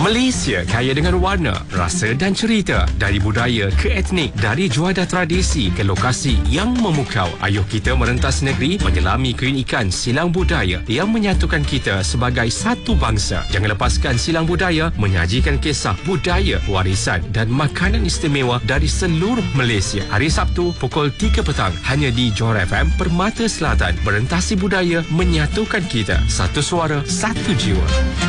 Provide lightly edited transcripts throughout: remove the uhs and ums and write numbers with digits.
Malaysia kaya dengan warna, rasa dan cerita. Dari budaya ke etnik, dari juadah tradisi ke lokasi yang memukau. Ayuh kita merentas negeri menyelami keunikan silang budaya yang menyatukan kita sebagai satu bangsa. Jangan lepaskan silang budaya menyajikan kisah budaya, warisan dan makanan istimewa dari seluruh Malaysia. Hari Sabtu pukul 3 petang hanya di Johor FM Permata Selatan. Merentasi budaya menyatukan kita. Satu suara, satu jiwa.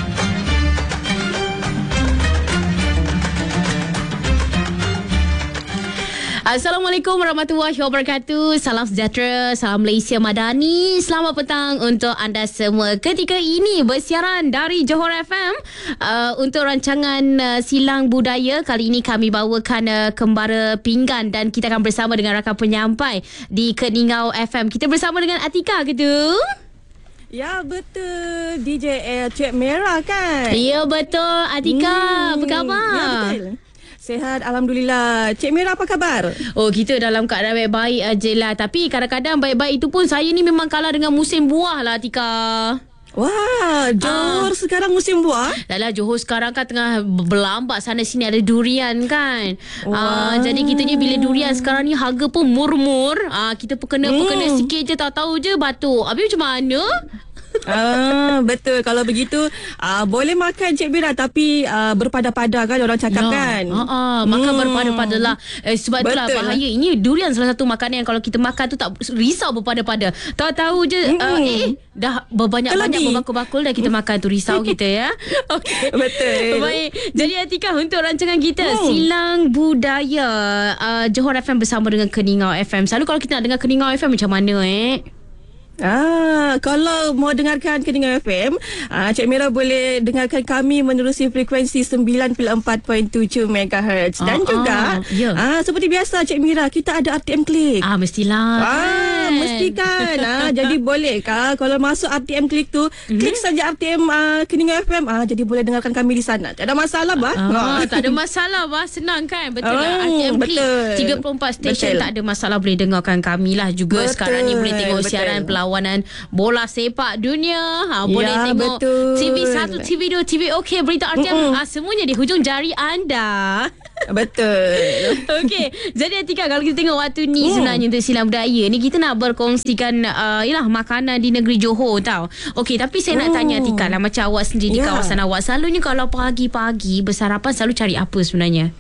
Assalamualaikum warahmatullahi wabarakatuh. Salam sejahtera, salam Malaysia Madani. Selamat petang untuk anda semua. Ketika ini bersiaran dari Johor FM untuk rancangan Silang Budaya. Kali ini kami bawakan Kembara Pinggan dan kita akan bersama dengan rakan penyampai di Keningau FM. Kita bersama dengan Atika ke tu? Ya, betul. DJ Cik Merah kan? Ya, betul. Atika, apa khabar? Ya, betul. Sehat, Alhamdulillah. Cik Merah apa khabar? Oh, kita dalam keadaan baik-baik ajalah. Tapi kadang-kadang baik-baik itu pun saya ni memang kalah dengan musim buah lah, Tika. Wah, Johor sekarang musim buah? Dahlah, Johor sekarang kan tengah berlambak sana sini ada durian kan. Jadi kita ni bila durian sekarang ni harga pun murmur. Kita kena sikit je, tahu-tahu je batuk. Habis macam mana? Betul. Kalau begitu boleh makan Cik Mira tapi berpada-pada kan orang cakap kan. Makan berpada-pada lah. Sebab itulah bahaya. Ini durian salah satu makanan yang kalau kita makan tu tak risau berpada-pada. Tahu-tahu je dah berbanyak-banyak berbakul-bakul dah kita makan tu, risau kita ya. Okay. Betul. Baik. Jadi Atika, untuk rancangan kita Silang Budaya Johor FM bersama dengan Keningau FM. Selalu kalau kita nak dengar Keningau FM macam mana kalau mau dengarkan Keningau FM, Cik Mira boleh dengarkan kami menerusi frekuensi 94.7 MHz dan juga seperti biasa Cik Mira, kita ada RTM Klik. Mestilah kan. Mesti kan. Jadi boleh kalau masuk RTM Klik tu, klik saja RTM Keningau FM, jadi boleh dengarkan kami di sana. Tak ada masalah bah. Tak ada masalah bah, senang kan. Betul lah, RTM Klik 34 stesen tak ada masalah, boleh dengarkan kami lah juga. Sekarang ni boleh tengok siaran perlawanan bola sepak dunia. Boleh tengok TV1, TV2, TV OK, berita RTM, semuanya di hujung jari anda. Betul. Okey, jadi Atika, kalau kita tengok waktu ni sebenarnya untuk Silang Budaya ni kita nak berkongsikan makanan di negeri Johor tau. Okey, tapi saya nak tanya Atika lah, macam awak sendiri di kawasan awak, selalunya kalau pagi-pagi bersarapan selalu cari apa sebenarnya?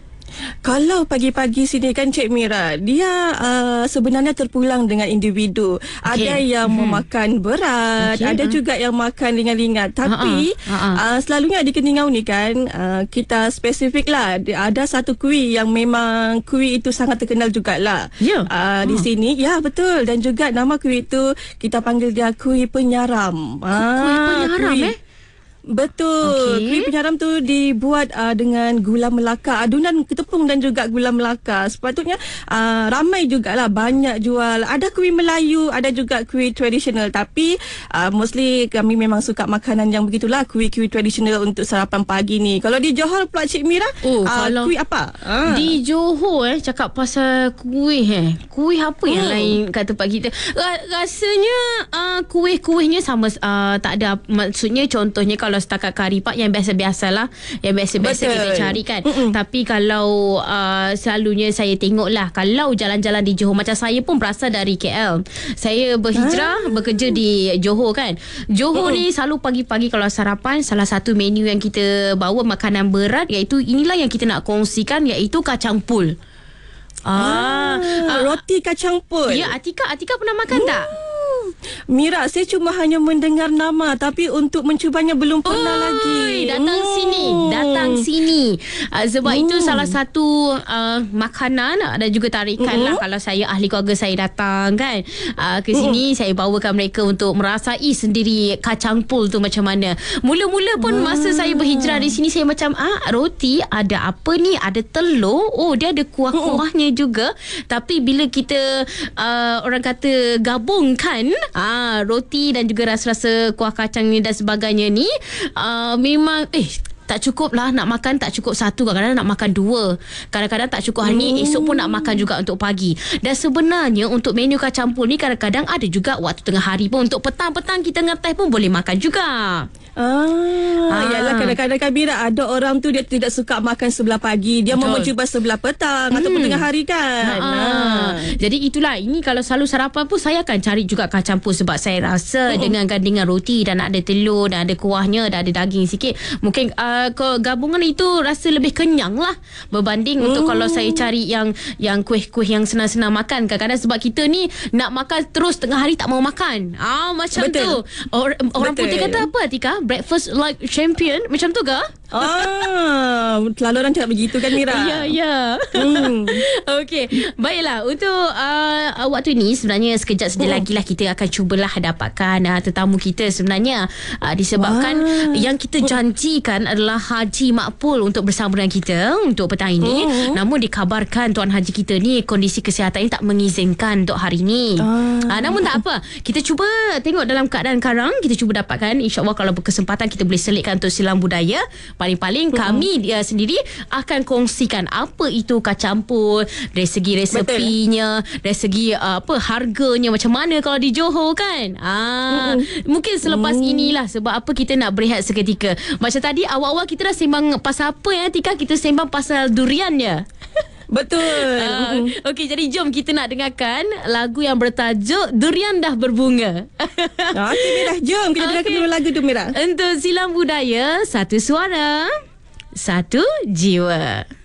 Kalau pagi-pagi sini kan Cik Mira, dia sebenarnya terpulang dengan individu. Ada yang memakan berat, ada juga yang makan ringan-ringan. Tapi selalunya di Keningau ni kan, kita spesifik lah, ada satu kuih yang memang kuih itu sangat terkenal jugalah di sini. Ya, betul. Dan juga nama kuih itu kita panggil dia kuih penyaram. Kuih penyaram Betul. Kuih penyaram tu dibuat dengan gula Melaka, adunan ketepung dan juga gula Melaka. Sepatutnya ramai jugalah, banyak jual. Ada kuih Melayu, ada juga kuih tradisional. Tapi mostly kami memang suka makanan yang begitulah, kuih-kuih tradisional untuk sarapan pagi ni. Kalau di Johor pula Cik Mira, kuih apa? Di Johor cakap pasal kuih kuih apa yang lain kat tempat kita? Rasanya kuih-kuihnya sama, tak ada. Maksudnya contohnya kalau setakat kari pak yang biasa-biasalah, yang biasa-biasa kita cari kan. Tapi kalau selalunya saya tengok lah, kalau jalan-jalan di Johor, macam saya pun berasal dari KL, saya berhijrah bekerja di Johor kan. Johor ni selalu pagi-pagi kalau sarapan, salah satu menu yang kita bawa makanan berat, iaitu inilah yang kita nak kongsikan, iaitu kacang pul. Roti kacang pul. Ya, Atika pernah makan tak? Mira, saya cuma hanya mendengar nama, tapi untuk mencubanya belum pernah lagi. Datang sini. Sebab itu salah satu makanan dan juga tarikan lah kalau saya, ahli keluarga saya datang kan ke sini, saya bawakan mereka untuk merasai sendiri kacang pul tu macam mana. Mula-mula pun masa saya berhijrah di sini, saya macam roti ada apa ni, ada telur, dia ada kuah-kuahnya juga. Tapi bila kita orang kata gabungkan roti dan juga rasa-rasa kuah kacang ni dan sebagainya ni, memang tak cukup lah nak makan, tak cukup satu, kadang-kadang nak makan dua, kadang-kadang tak cukup hari ni, esok pun nak makan juga untuk pagi. Dan sebenarnya untuk menu kacang pul ni kadang-kadang ada juga waktu tengah hari pun, untuk petang-petang kita ngeteh pun boleh makan juga. Yalah, kadang-kadang kan Mira, ada orang tu dia tidak suka makan sebelah pagi, dia mau mencuba sebelah petang ataupun tengah hari kan. Jadi itulah, ini kalau selalu sarapan pun saya akan cari juga kacang campur, sebab saya rasa dengan gandingan roti dan ada telur dan ada kuahnya dan ada daging sikit, mungkin gabungan itu rasa lebih kenyang lah berbanding untuk kalau saya cari yang kuih-kuih yang senang-senang makan. Kadang-kadang sebab kita ni nak makan terus tengah hari tak mau makan. Macam tu. Orang putih kata apa, Tika? Breakfast like champion. Macam tu ke? Selalu orang cakap begitu kan Mira. Ya. Okey. Baiklah, untuk waktu ni sebenarnya sekejap saja lagi lah kita akan cubalah dapatkan tetamu kita sebenarnya, disebabkan yang kita janjikan adalah haji makbul untuk bersama dengan kita untuk petang ini. Namun dikabarkan tuan haji kita ni kondisi kesihatan tak mengizinkan untuk hari ni. Namun tak apa, kita cuba tengok dalam keadaan sekarang, kita cuba dapatkan. InsyaAllah kalau berkesempatan kita boleh selitkan untuk silang budaya. Paling-paling kami sendiri akan kongsikan apa itu kacang campur, dari segi resepinya, dari segi harganya macam mana kalau di Johor kan. Mungkin selepas inilah, sebab apa kita nak berehat seketika. Macam tadi awal-awal kita dah sembang pasal apa ya Tika? Kita sembang pasal durian ya. Betul. Okey, jadi jom kita nak dengarkan lagu yang bertajuk Durian Dah Berbunga. Okey Mira, jom kita dengarkan dulu lagu tu Mira. Untuk silang budaya, satu suara, satu jiwa.